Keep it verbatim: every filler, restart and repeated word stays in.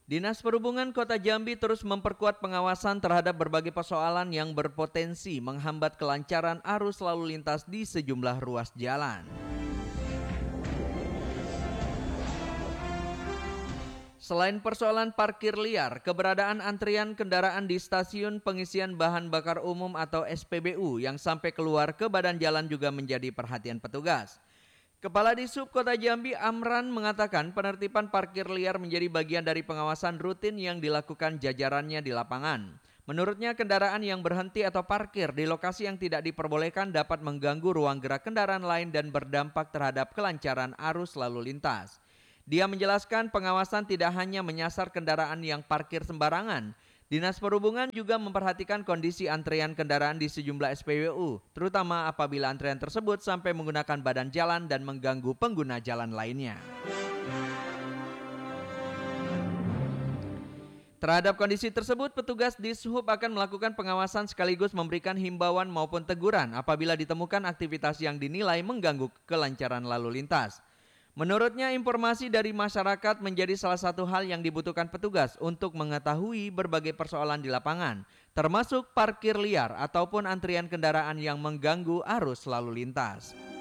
Dinas Perhubungan Kota Jambi terus memperkuat pengawasan terhadap berbagai persoalan yang berpotensi menghambat kelancaran arus lalu lintas di sejumlah ruas jalan. Selain persoalan parkir liar, keberadaan antrian kendaraan di stasiun pengisian bahan bakar umum atau S P B U yang sampai keluar ke badan jalan juga menjadi perhatian petugas. Kepala Dishub Kota Jambi Amran mengatakan penertiban parkir liar menjadi bagian dari pengawasan rutin yang dilakukan jajarannya di lapangan. Menurutnya kendaraan yang berhenti atau parkir di lokasi yang tidak diperbolehkan dapat mengganggu ruang gerak kendaraan lain dan berdampak terhadap kelancaran arus lalu lintas. Dia menjelaskan pengawasan tidak hanya menyasar kendaraan yang parkir sembarangan. Dinas Perhubungan juga memperhatikan kondisi antrean kendaraan di sejumlah S P B U, terutama apabila antrean tersebut sampai menggunakan badan jalan dan mengganggu pengguna jalan lainnya. Terhadap kondisi tersebut, petugas Dishub akan melakukan pengawasan sekaligus memberikan himbauan maupun teguran apabila ditemukan aktivitas yang dinilai mengganggu kelancaran lalu lintas. Menurutnya, informasi dari masyarakat menjadi salah satu hal yang dibutuhkan petugas untuk mengetahui berbagai persoalan di lapangan, termasuk parkir liar ataupun antrian kendaraan yang mengganggu arus lalu lintas.